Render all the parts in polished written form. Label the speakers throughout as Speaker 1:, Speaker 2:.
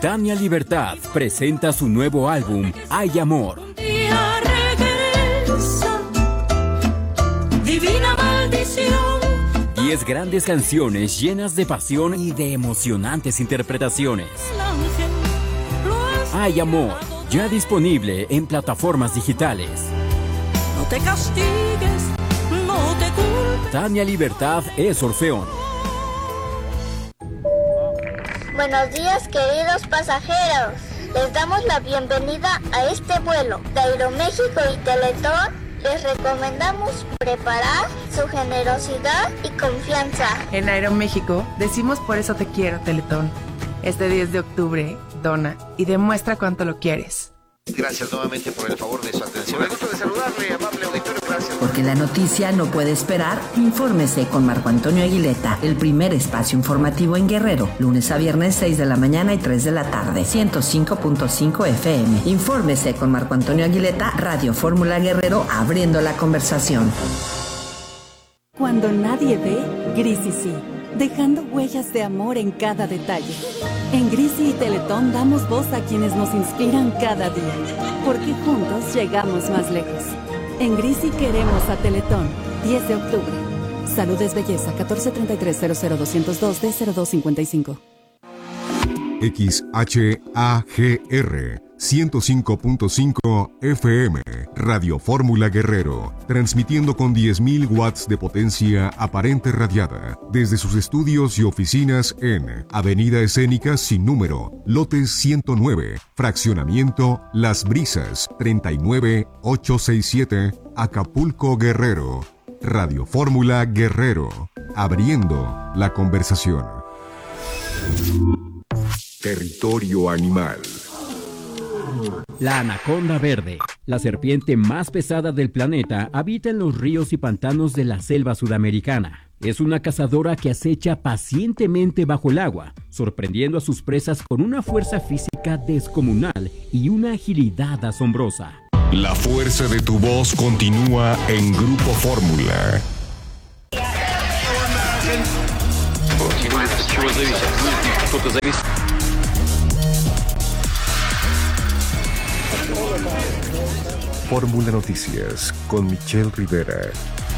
Speaker 1: Tania Libertad presenta su nuevo álbum, Hay Amor.
Speaker 2: Divina maldición.
Speaker 1: 10 grandes canciones llenas de pasión y de emocionantes interpretaciones. Hay Amor, ya disponible en plataformas digitales.
Speaker 2: No te castigues, no te culpes.
Speaker 1: Tania Libertad es Orfeón.
Speaker 3: Buenos días, queridos pasajeros. Les damos la bienvenida a este vuelo de Aeroméxico y Teletón. Les recomendamos preparar su generosidad y confianza.
Speaker 4: En Aeroméxico decimos por eso te quiero, Teletón. Este 10 de octubre, dona y demuestra cuánto lo quieres.
Speaker 5: Gracias nuevamente por el favor de su atención. Me gusto de saludarle, amable auditorio. Gracias.
Speaker 6: Porque la noticia no puede esperar, infórmese con Marco Antonio Aguileta, el primer espacio informativo en Guerrero, lunes a viernes 6 de la mañana y 3 de la tarde, 105.5 FM. Infórmese con Marco Antonio Aguileta, Radio Fórmula Guerrero, abriendo la conversación.
Speaker 7: Cuando nadie ve, Grisi sí, dejando huellas de amor en cada detalle. En Grisi y Teletón damos voz a quienes nos inspiran cada día, porque juntos llegamos más lejos. En Grisi queremos a Teletón, 10 de octubre. Salud es belleza, 1433 0255.
Speaker 8: XHAGR 105.5 FM, Radio Fórmula Guerrero, transmitiendo con 10.000 watts de potencia aparente radiada, desde sus estudios y oficinas en Avenida Escénica sin número, lote 109, fraccionamiento Las Brisas, 39867, Acapulco, Guerrero. Radio Fórmula Guerrero, abriendo la conversación. Territorio animal.
Speaker 1: La anaconda verde, la serpiente más pesada del planeta, habita en los ríos y pantanos de la selva sudamericana. Es una cazadora que acecha pacientemente bajo el agua, sorprendiendo a sus presas con una fuerza física descomunal y una agilidad asombrosa.
Speaker 8: La fuerza de tu voz continúa en Grupo Fórmula. Fórmula Noticias con Michelle Rivera.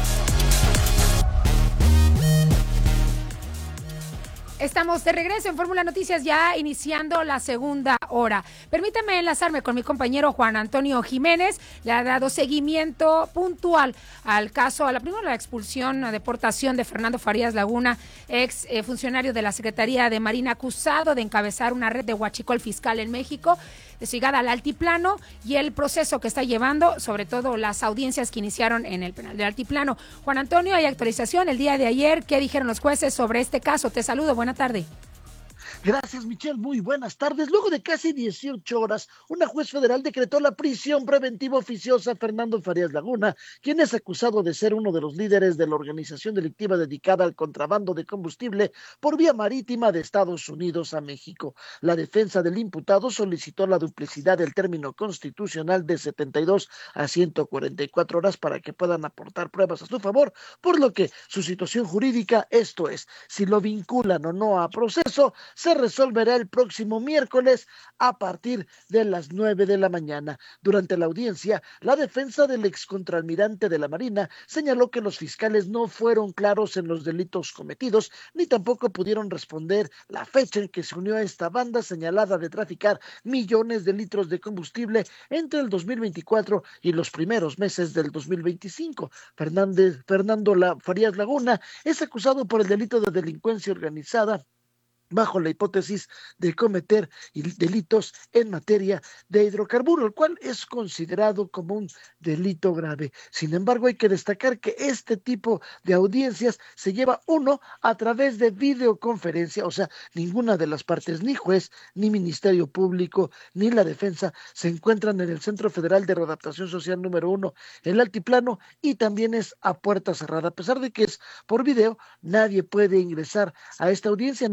Speaker 9: Estamos de regreso en Fórmula Noticias, ya iniciando la segunda hora. Permítame enlazarme con mi compañero Juan Antonio Jiménez. Le ha dado seguimiento puntual al caso, la expulsión, la deportación de Fernando Farías Laguna, ex funcionario de la Secretaría de Marina, acusado de encabezar una red de huachicol fiscal en México, de su llegada al altiplano y el proceso que está llevando, sobre todo las audiencias que iniciaron en el penal del altiplano. Juan Antonio, hay actualización el día de ayer. ¿Qué dijeron los jueces sobre este caso? Te saludo, buena tarde.
Speaker 10: Gracias, Michelle. Muy buenas tardes. Luego de casi 18 horas, una juez federal decretó la prisión preventiva oficiosa a Fernando Farías Laguna, quien es acusado de ser uno de los líderes de la organización delictiva dedicada al contrabando de combustible por vía marítima de Estados Unidos a México. La defensa del imputado solicitó la duplicidad del término constitucional de 72 a 144 horas para que puedan aportar pruebas a su favor, por lo que su situación jurídica, esto es, si lo vinculan o no a proceso, se resolverá el próximo miércoles a partir de las 9 de la mañana. Durante la audiencia, la defensa del excontraalmirante de la Marina señaló que los fiscales no fueron claros en los delitos cometidos, ni tampoco pudieron responder la fecha en que se unió a esta banda señalada de traficar millones de litros de combustible entre el 2024 y los primeros meses del 2025. Fernando Farías Laguna es acusado por el delito de delincuencia organizada bajo la hipótesis de cometer delitos en materia de hidrocarburo, el cual es considerado como un delito grave. Sin embargo, hay que destacar que este tipo de audiencias se lleva a través de videoconferencia, o sea, ninguna de las partes, ni juez, ni Ministerio Público, ni la defensa, se encuentran en el Centro Federal de Readaptación Social número 1, el Altiplano, y también es a puerta cerrada. A pesar de que es por video, nadie puede ingresar a esta audiencia, no se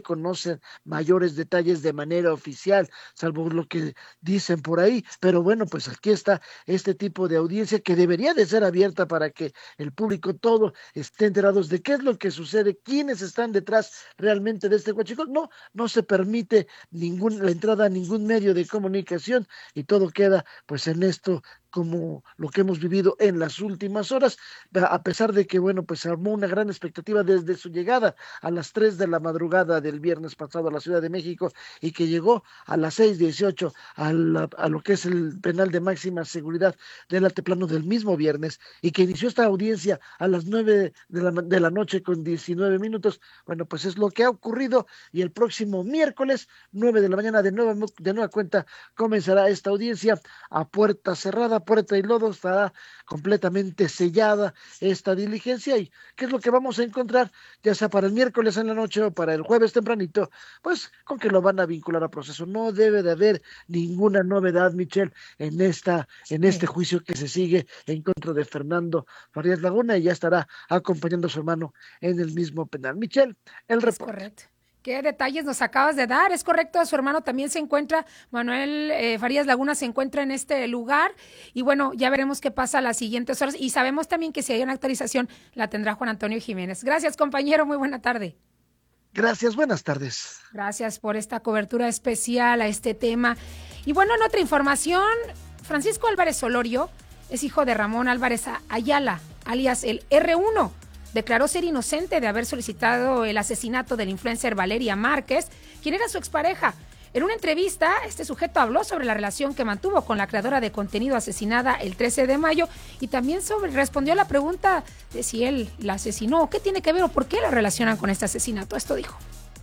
Speaker 10: se conocen mayores detalles de manera oficial, salvo lo que dicen por ahí, pero bueno, pues aquí está este tipo de audiencia que debería de ser abierta para que el público todo esté enterados de qué es lo que sucede, quiénes están detrás realmente de este huachicol. No se permite la entrada a ningún medio de comunicación y todo queda pues en esto como lo que hemos vivido en las últimas horas, a pesar de que, bueno, pues se armó una gran expectativa desde su llegada a las 3 de la madrugada del viernes pasado a la Ciudad de México y que llegó a las 6:18 a lo que es el penal de máxima seguridad del Altiplano del mismo viernes y que inició esta audiencia a las 9 de la noche con 19 minutos. Bueno, pues es lo que ha ocurrido y el próximo miércoles, 9 de la mañana, de nueva cuenta, comenzará esta audiencia a puerta cerrada, puerta y lodo, estará completamente sellada esta diligencia. ¿Y qué es lo que vamos a encontrar? Ya sea para el miércoles en la noche o para el jueves tempranito, pues con que lo van a vincular a proceso. No debe de haber ninguna novedad, Michelle, en este juicio que se sigue en contra de Fernando Farías Laguna, y ya estará acompañando a su hermano en el mismo penal. Michelle, el reporte.
Speaker 9: Correcto. ¿Qué detalles nos acabas de dar? Es correcto, su hermano también se encuentra, Manuel Farías Laguna se encuentra en este lugar y bueno, ya veremos qué pasa las siguientes horas y sabemos también que si hay una actualización la tendrá Juan Antonio Jiménez. Gracias, compañero, muy buena tarde.
Speaker 10: Gracias, buenas tardes.
Speaker 9: Gracias por esta cobertura especial a este tema. Y bueno, en otra información, Francisco Álvarez Olorio es hijo de Ramón Álvarez Ayala, alias el R1. Declaró ser inocente de haber solicitado el asesinato del influencer Valeria Márquez, quien era su expareja. En una entrevista, este sujeto habló sobre la relación que mantuvo con la creadora de contenido asesinada el 13 de mayo y también respondió a la pregunta de si él la asesinó, qué tiene que ver o por qué la relacionan con este asesinato. Esto dijo.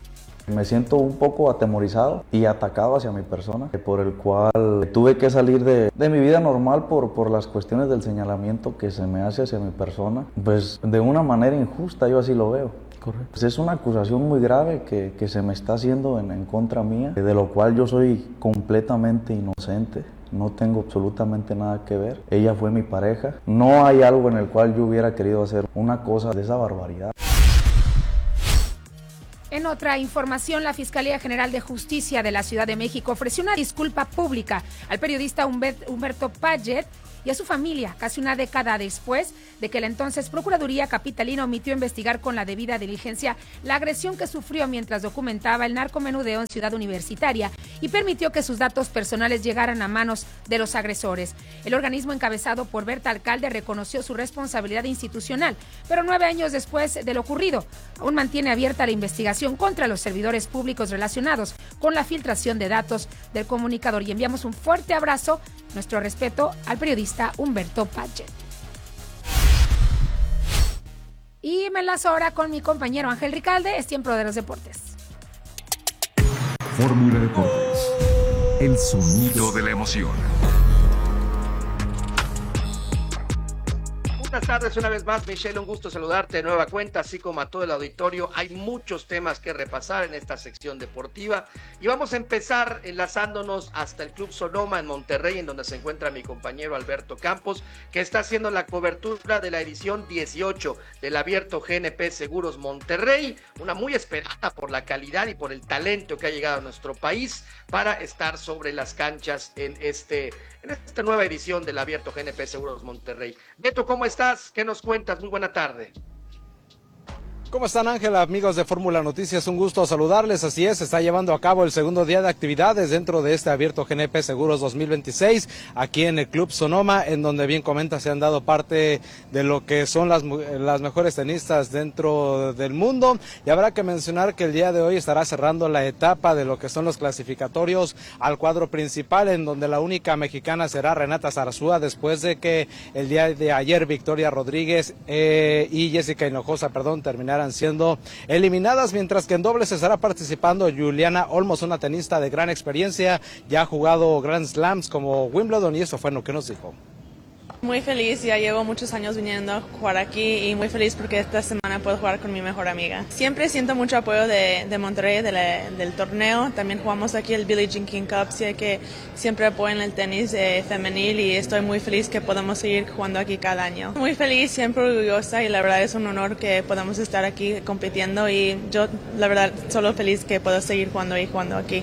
Speaker 11: Me siento un poco atemorizado y atacado hacia mi persona, por el cual tuve que salir de mi vida normal por las cuestiones del señalamiento que se me hace hacia mi persona, pues de una manera injusta, yo así lo veo. Correcto. Pues es una acusación muy grave que se me está haciendo en contra mía, de lo cual yo soy completamente inocente. No tengo absolutamente nada que ver. Ella fue mi pareja. No hay algo en el cual yo hubiera querido hacer una cosa de esa barbaridad.
Speaker 9: En otra información, la Fiscalía General de Justicia de la Ciudad de México ofreció una disculpa pública al periodista Humberto Paget y a su familia, casi una década después de que la entonces Procuraduría Capitalina omitió investigar con la debida diligencia la agresión que sufrió mientras documentaba el narcomenudeo en Ciudad Universitaria y permitió que sus datos personales llegaran a manos de los agresores. El organismo encabezado por Berta Alcalde reconoció su responsabilidad institucional, pero 9 años después de lo ocurrido, aún mantiene abierta la investigación contra los servidores públicos relacionados con la filtración de datos del comunicador. Y enviamos un fuerte abrazo, nuestro respeto al periodista Humberto Paget. Y me enlazo ahora con mi compañero Ángel Ricalde. Es tiempo de los deportes.
Speaker 8: Fórmula Deportes, el sonido de la emoción.
Speaker 5: Buenas tardes una vez más, Michelle, un gusto saludarte de nueva cuenta, así como a todo el auditorio. Hay muchos temas que repasar en esta sección deportiva y vamos a empezar enlazándonos hasta el Club Sonoma en Monterrey, en donde se encuentra mi compañero Alberto Campos, que está haciendo la cobertura de la edición 18 del Abierto GNP Seguros Monterrey, una muy esperada por la calidad y por el talento que ha llegado a nuestro país para estar sobre las canchas en esta nueva edición del Abierto GNP Seguros Monterrey. Beto, ¿cómo estás? ¿Qué nos cuentas? Muy buena tarde.
Speaker 12: ¿Cómo están, Ángel? Amigos de Fórmula Noticias, un gusto saludarles. Así es, se está llevando a cabo el segundo día de actividades dentro de este Abierto GNP Seguros 2026, aquí en el Club Sonoma, en donde bien comenta se han dado parte de lo que son las mejores tenistas dentro del mundo. Y habrá que mencionar que el día de hoy estará cerrando la etapa de lo que son los clasificatorios al cuadro principal, en donde la única mexicana será Renata Zarazúa, después de que el día de ayer Victoria Rodríguez y Jessica Hinojosa, terminaron siendo eliminadas, mientras que en dobles estará participando Juliana Olmos, una tenista de gran experiencia, ya ha jugado Grand Slams como Wimbledon, y eso fue lo que nos dijo.
Speaker 13: Muy feliz, ya llevo muchos años viniendo a jugar aquí y muy feliz porque esta semana puedo jugar con mi mejor amiga. Siempre siento mucho apoyo de Monterrey, del torneo. También jugamos aquí el Billie Jean King Cup, sé que siempre apoyan el tenis femenil y estoy muy feliz que podamos seguir jugando aquí cada año. Muy feliz, siempre orgullosa y la verdad es un honor que podamos estar aquí compitiendo y yo la verdad solo feliz que puedo seguir jugando aquí.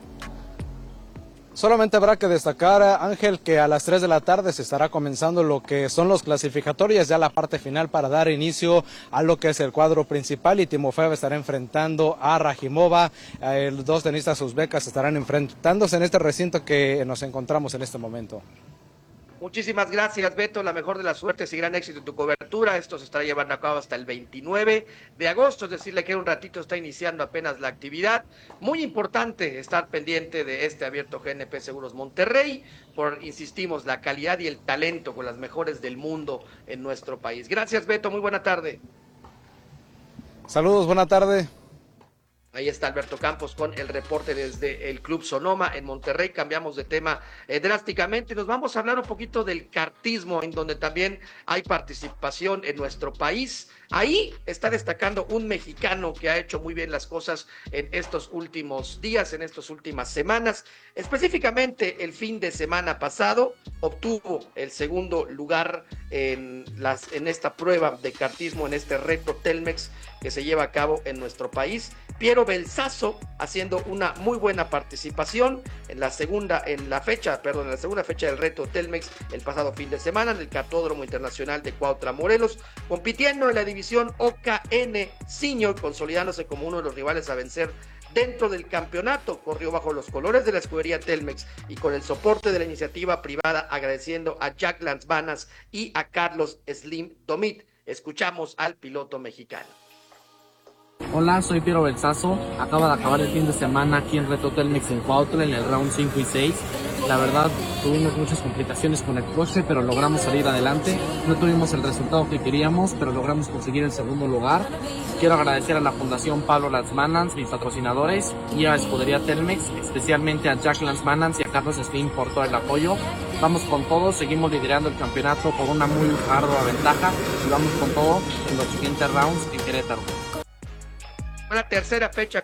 Speaker 12: Solamente habrá que destacar, Ángel, que a las 3 de la tarde se estará comenzando lo que son los clasificatorios, ya la parte final para dar inicio a lo que es el cuadro principal y Timofeeva estará enfrentando a Rajimova. Los dos tenistas uzbecas estarán enfrentándose en este recinto que nos encontramos en este momento.
Speaker 5: Muchísimas gracias, Beto, la mejor de las suertes y gran éxito en tu cobertura. Esto se estará llevando a cabo hasta el 29 de agosto, es decir, le queda un ratito, está iniciando apenas la actividad. Muy importante estar pendiente de este abierto GNP Seguros Monterrey, insistimos, la calidad y el talento con las mejores del mundo en nuestro país. Gracias, Beto, muy buena tarde.
Speaker 12: Saludos, buena tarde.
Speaker 5: Ahí está Alberto Campos con el reporte desde el Club Sonoma en Monterrey. Cambiamos de tema drásticamente y nos vamos a hablar un poquito del kartismo, en donde también hay participación en nuestro país. Ahí está destacando un mexicano que ha hecho muy bien las cosas en estos últimos días, en estas últimas semanas. Específicamente el fin de semana pasado obtuvo el segundo lugar en esta prueba de kartismo, en este reto Telmex que se lleva a cabo en nuestro país. Piero Belsazo haciendo una muy buena participación en la segunda fecha del reto Telmex el pasado fin de semana en el Cartódromo Internacional de Cuautla, Morelos, compitiendo en la división OKN Senior, consolidándose como uno de los rivales a vencer dentro del campeonato. Corrió bajo los colores de la escudería Telmex y con el soporte de la iniciativa privada, agradeciendo a Jack Lanzmanas y a Carlos Slim Domit. Escuchamos al piloto mexicano.
Speaker 14: Hola, soy Piero Belsazo. Acaba de acabar el fin de semana aquí en Reto Telmex en Cuautla, en el round 5 y 6. La verdad, tuvimos muchas complicaciones con el coche, pero logramos salir adelante. No tuvimos el resultado que queríamos, pero logramos conseguir el segundo lugar. Quiero agradecer a la Fundación Pablo Lanzmanans, mis patrocinadores, y a Escudería Telmex, especialmente a Jack Lanzmanans y a Carlos Slim por todo el apoyo. Vamos con todo, seguimos liderando el campeonato por una muy ardua ventaja y vamos con todo en los siguientes rounds en Querétaro.
Speaker 5: Una tercera fecha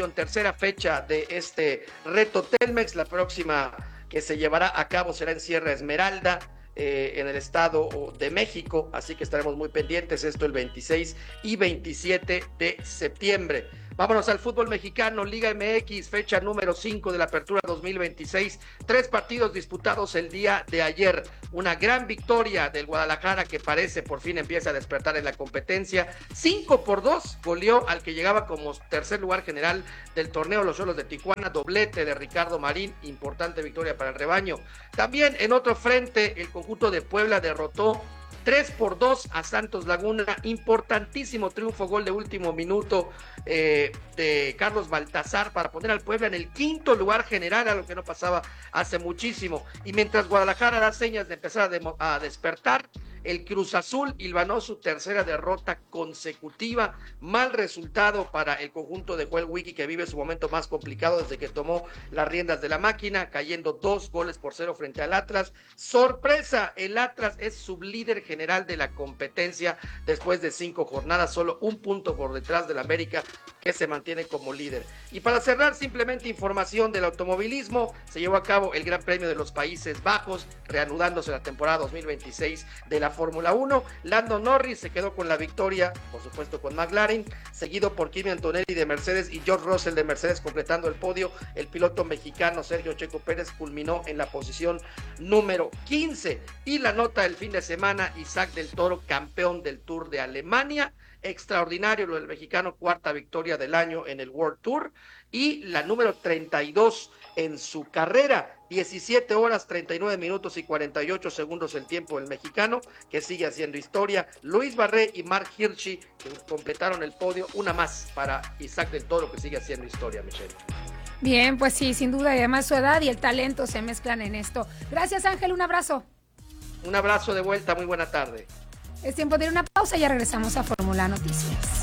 Speaker 5: de este reto Telmex. La próxima que se llevará a cabo será en Sierra Esmeralda, en el Estado de México, así que estaremos muy pendientes, esto el 26 y 27 de septiembre. Vámonos al fútbol mexicano, Liga MX, fecha número 5 de la apertura 2026, 3 partidos disputados el día de ayer, una gran victoria del Guadalajara que parece por fin empieza a despertar en la competencia, 5-2 goleó al que llegaba como tercer lugar general del torneo, los Xolos de Tijuana, doblete de Ricardo Marín, importante victoria para el rebaño. También en otro frente, el conjunto de Puebla derrotó 3-2 a Santos Laguna, importantísimo triunfo, gol de último minuto de Carlos Baltazar para poner al Puebla en el quinto lugar general, a lo que no pasaba hace muchísimo. Y mientras Guadalajara da señas de empezar a despertar, el Cruz Azul hilvanó su tercera derrota consecutiva, mal resultado para el conjunto de Joel Wiki, que vive su momento más complicado desde que tomó las riendas de la máquina, cayendo 2-0 frente al Atlas. Sorpresa, el Atlas es sublíder general de la competencia después de 5 jornadas, solo un punto por detrás del América, que se mantiene como líder. Y para cerrar, simplemente información del automovilismo, se llevó a cabo el Gran Premio de los Países Bajos, reanudándose la temporada 2026 de la Fórmula 1. Lando Norris se quedó con la victoria, por supuesto con McLaren, seguido por Kimi Antonelli de Mercedes y George Russell de Mercedes completando el podio. El piloto mexicano Sergio Checo Pérez culminó en la posición número 15. Y la nota del fin de semana, Isaac del Toro, campeón del Tour de Alemania. Extraordinario lo del mexicano, cuarta victoria del año en el World Tour y la número 32 en su carrera. 17 horas, 39 minutos y 48 segundos el tiempo del mexicano, que sigue haciendo historia. Luis Barré y Mark Hirschi, que completaron el podio, una más para Isaac del Toro, que sigue haciendo historia, Michelle.
Speaker 9: Bien, pues sí, sin duda, y además su edad y el talento se mezclan en esto. Gracias, Ángel, un abrazo.
Speaker 5: Un abrazo de vuelta, muy buena tarde.
Speaker 9: Es tiempo de ir a una pausa y ya regresamos a Fórmula Noticias.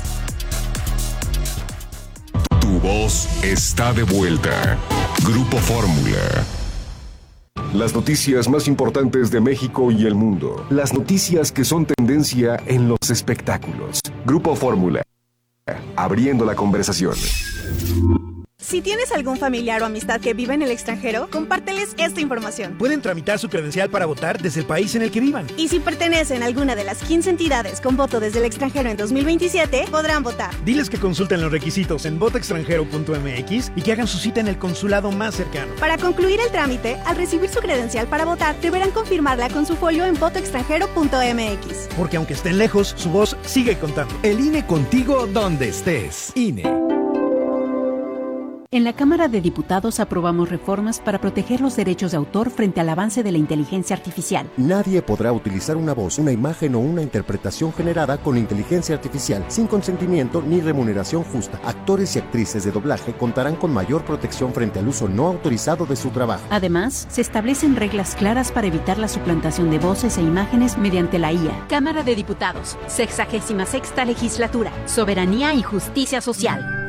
Speaker 8: Tu voz está de vuelta. Grupo Fórmula. Las noticias más importantes de México y el mundo. Las noticias que son tendencia en los espectáculos. Grupo Fórmula. Abriendo la conversación.
Speaker 15: Si tienes algún familiar o amistad que vive en el extranjero, compárteles esta información.
Speaker 16: Pueden tramitar su credencial para votar desde el país en el que vivan.
Speaker 15: Y si pertenecen a alguna de las 15 entidades con voto desde el extranjero en 2027, podrán votar.
Speaker 16: Diles que consulten los requisitos en votoextranjero.mx y que hagan su cita en el consulado más cercano.
Speaker 15: Para concluir el trámite, al recibir su credencial para votar, deberán confirmarla con su folio en votoextranjero.mx.
Speaker 16: Porque aunque estén lejos, su voz sigue contando.
Speaker 17: El INE contigo donde estés. INE.
Speaker 18: En la Cámara de Diputados aprobamos reformas para proteger los derechos de autor frente al avance de la inteligencia artificial.
Speaker 19: Nadie podrá utilizar una voz, una imagen o una interpretación generada con inteligencia artificial sin consentimiento ni remuneración justa. Actores y actrices de doblaje contarán con mayor protección frente al uso no autorizado de su trabajo.
Speaker 18: Además, se establecen reglas claras para evitar la suplantación de voces e imágenes mediante la IA.
Speaker 20: Cámara de Diputados, 66ª Legislatura, Soberanía y Justicia Social.